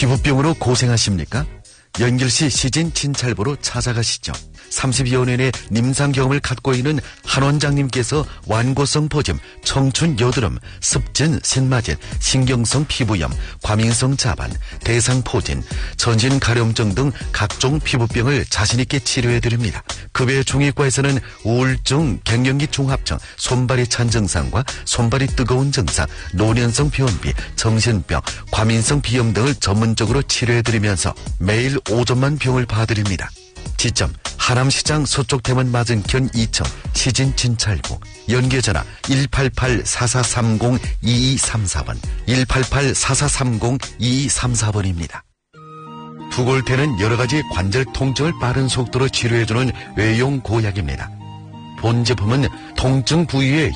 피부병으로 고생하십니까? 연결시 시진 진찰보로 찾아가시죠. 32여 년의 nim상 경험을 갖고 있는 한 원장님께서 완고성 보점, 청춘 여드름, 습진, 신마진, 신경성 피부염, 과민성 자반, 대상포진, 전신 가려움증 등 각종 피부병을 자신있게 치료해드립니다. 그 외 중의과에서는 우울증, 갱년기 종합증, 손발이 찬 증상과 손발이 뜨거운 증상, 노년성 변비, 정신병, 과민성 비염 등을 전문적으로 치료해드리면서 매일 5점만 병을 봐드립니다. 지점 하남시장 서쪽대문 맞은편 2층 시진 진찰부, 연계전화 188-4430-2234번 188-4430-2234번입니다. 두골대는 여러가지 관절 통증을 빠른 속도로 치료해주는 외용 고약입니다. 본 제품은 통증 부위에